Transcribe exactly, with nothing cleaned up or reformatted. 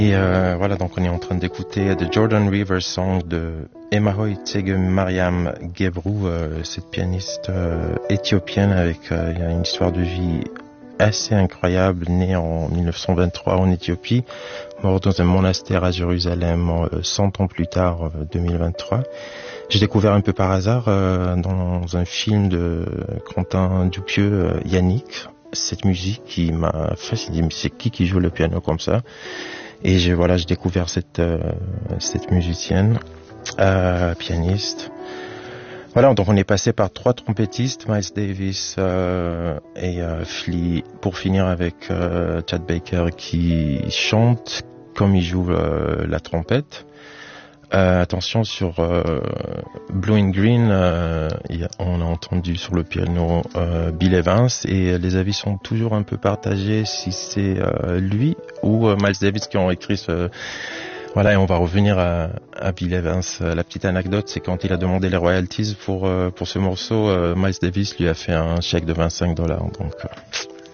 Et euh, voilà, donc on est en train d'écouter The Jordan River Song de Emahoy Tsege Mariam Gebru, euh, cette pianiste euh, éthiopienne avec euh, il y a une histoire de vie assez incroyable, née en mille neuf cent vingt-trois en Éthiopie, morte dans un monastère à Jérusalem euh, cent ans plus tard, euh, deux mille vingt-trois. J'ai découvert un peu par hasard euh, dans un film de Quentin Dupieux, euh, Yannick, cette musique qui m'a fasciné. Mais c'est qui qui joue le piano comme ça? Et j'ai voilà, j'ai découvert cette euh, cette musicienne, euh, pianiste. Voilà, donc on est passé par trois trompettistes, Miles Davis euh, et euh, Flea, pour finir avec euh, Chad Baker qui chante comme il joue euh, la trompette. Euh, attention sur euh, Blue and Green, euh, on a entendu sur le piano euh, Bill Evans et les avis sont toujours un peu partagés si c'est euh, lui ou euh, Miles Davis qui ont écrit ce... Voilà, et on va revenir à, à Bill Evans. La petite anecdote, c'est quand il a demandé les royalties pour, euh, pour ce morceau, euh, Miles Davis lui a fait un chèque de vingt-cinq dollars. Donc... Euh...